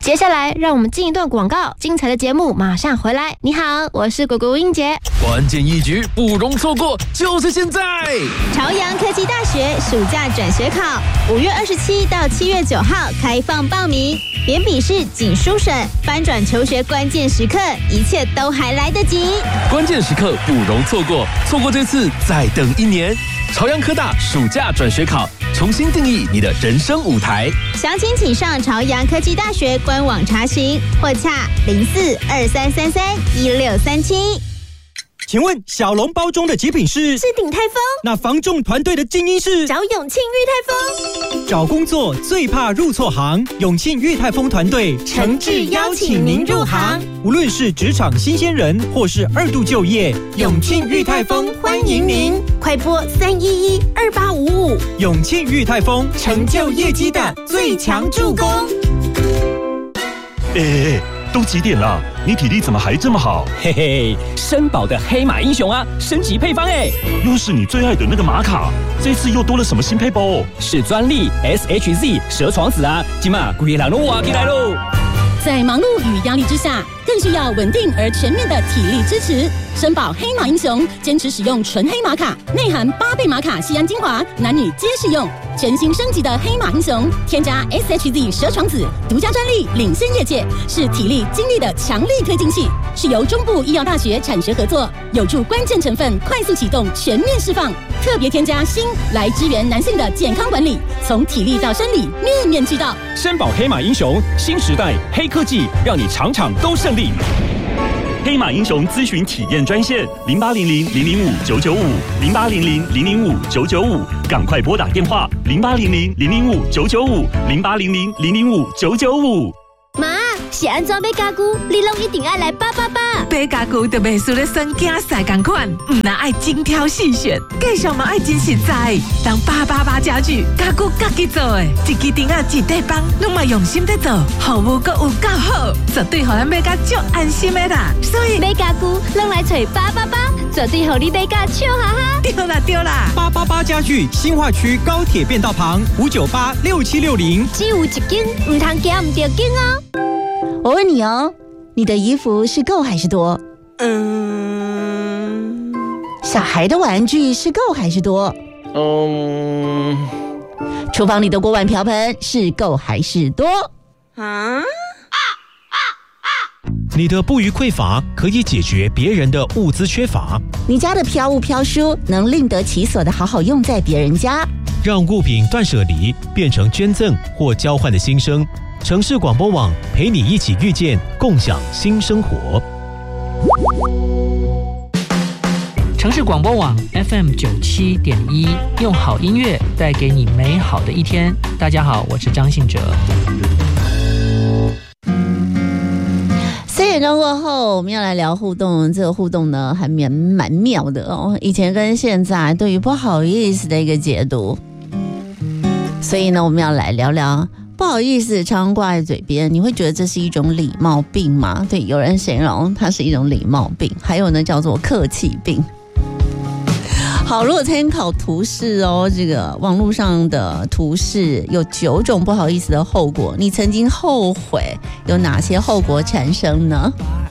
接下来让我们进一段广告，精彩的节目马上回来。你好，我是果果英杰。 关键一局不容错过，就是现在！ 朝阳科技大学暑假转学考，5月27到7月9号开放报名，连笔试、仅书审，翻转求学关键时刻，一切都还来得及。 关键时刻不容错过，错过这次再等1年。朝阳科大暑假转学考，重新定义你的人生舞台。 详情请上朝阳科技大学官网查询，或洽0423331637。 请问小笼包中的极品是鼎泰丰。 那房仲团队的精英是找永庆裕泰丰。 找工作最怕入错行，永庆裕泰丰团队诚挚邀请您入行。 无论是职场新鲜人或是2度就业，永庆裕泰丰欢迎您。 快拨3112855。 永庆裕泰丰，成就业绩的最强助攻。 都几点了？你体力怎么还这么好？ 嘿嘿，森宝的黑马英雄啊，升级配方哎！ 又是你最爱的那个玛卡，这次又多了什么新配包？ 是专利 SHZ 蛇床子啊，今嘛鬼人都挖起来喽！ 在忙碌与压力之下，更需要稳定而全面的体力支持。森宝黑马英雄坚持使用纯黑玛卡，内含8倍玛卡酰胺精华，男女皆适用。全新升级的黑马英雄，添加 SHZ 蛇床子，独家专利，领先业界，是体力精力的强力推进器，是由中部医药大学产学合作，有助关键成分快速启动全面释放。特别添加锌来支援男性的健康管理，从体力到生理面面俱到。 森宝黑马英雄，新时代黑科技，让你场场都胜利。 黑马英雄咨询体验专线0800-005-995，0800-005-995，赶快拨打电话0800-005-995，0800-005-995。 妈，是安怎买家具，你拢一定要来888。 买家具就袂输咧选囝婿同款，唔但爱精挑细选，继续嘛爱真实在。当888家具，家具家己做的，一支钉仔一块板，拢嘛用心在做，服务阁有够好，绝对互咱买甲足安心的啦。所以买家具拢来找888，绝对互你买甲笑哈哈。 对啦对啦 ，888家具新化区高铁便道旁5986760， 只有一间，唔通惊唔着间哦。 我问你哦，你的衣服是够还是多？小孩的玩具是够还是多？厨房里的锅碗瓢盆是够还是多？ 你的不虞匮乏可以解决别人的物资缺乏， 你家的飘物飘书能另得其所的好好用在别人家， 让物品断舍离变成捐赠或交换的新生。城市广播网陪你一起遇见，共享新生活。 城市广播网 FM 97.1，用好音乐带给你美好的一天。大家好，我是张信哲。 4点钟过后，我们要来聊互动。这个互动呢，还蛮妙的哦。以前跟现在对于不好意思的一个解读，所以呢，我们要来聊聊。不好意思常挂在嘴边，你会觉得这是一种礼貌病吗？对，有人形容它是一种礼貌病，还有呢叫做客气病。好，如果参考图示哦，这个网络上的图示有9种不好意思的后果，你曾经后悔有哪些后果产生呢？